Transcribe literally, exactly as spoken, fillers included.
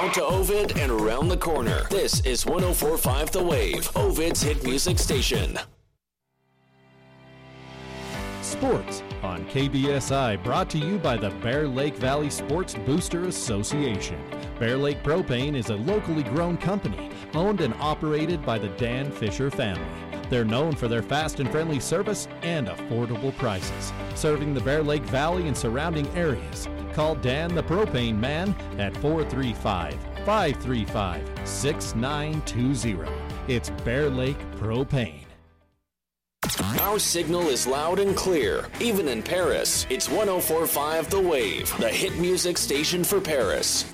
out to Ovid and around the corner. This is one oh four point five The Wave, Ovid's hit music station. Sports on K B S I, brought to you by the Bear Lake Valley Sports Booster Association. Bear Lake Propane is a locally grown company owned and operated by the Dan Fisher family. They're known for their fast and friendly service and affordable prices, serving the Bear Lake Valley and surrounding areas. Call Dan the Propane Man at four three five, five three five, six nine two zero. It's Bear Lake Propane. Our signal is loud and clear, even in Paris. It's one oh four point five The Wave, the hit music station for Paris.